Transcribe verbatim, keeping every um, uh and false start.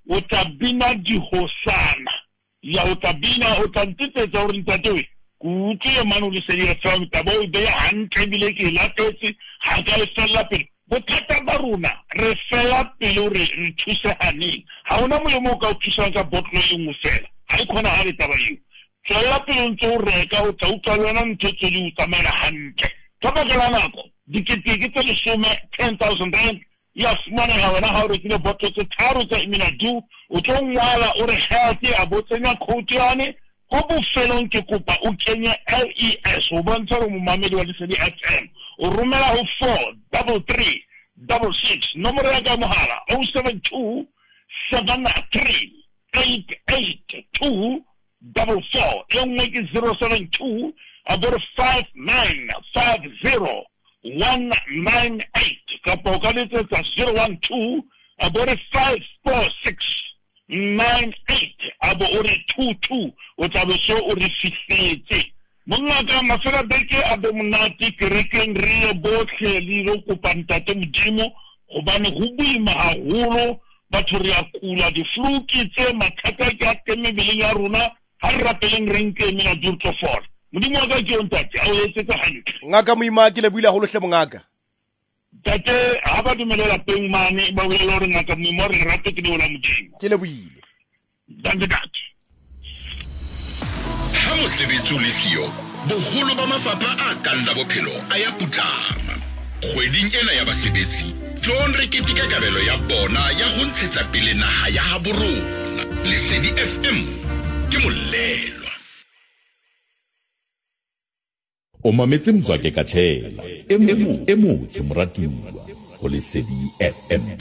o tla bina dihosana ya o tla bina o tla ntetsetsa hore ntate kutlwe mano le se ya tswa taba o be hantle bile ke latetse ha ka le fella pele bothata ba rona re fela pele re re thusane ha ona molemo ka o thusa ka botlo e nngwe fela ha ikona ha le taba eo tswela pele ntse o reka o tla utlwa lona ntho tse di utamela hantle ka ba ka nako dikete ke tse lesome ten thousand rand ya fumana ha wena ha o rekile botlo tse tharo tsa Iminadu o tlo ngwala o re healthy a botsenya code yane go bofelong ke kopa o kenye L E S o bontsha re mo mamedi wa Lesedi F M o romela ho four double three double six nomoro ya ka mohala oh seven two seven three eight eight two double four e nngwe ke zero seven two about five nine five zero one nine eight kapa o ka letsetsa zero one two about five four six nine eight abo ore two two o tla be so o re fihletse mongaka mafela beke abe monate kerekeng re botlhe le go kopa ntate modimo gobane go buima haholo batho re a kula difluki tse mathata ke a temebeleng ya rona ha re rapeleng re nke mina dirto for modimo wa ka ke ntate a o etse ka hantle ngaka moima ke le buile go lohle mongaka tate ha ba dumelela peng mane ba bulela hore ngaka moima re rate ke diwela modimo ke le buile danke tate ha mosebetsi o le siyo boholo ba mafapha a kang la bophelo a ya putlama kgweding ena ya basebetsi John re ketika kabelo ya bona ya go ntshetsa pele naha ya ha borona Lesedi F M ke molelwa o mametse Mzwake Kathela e mo e mo tshimratiwa go Lesedi F M.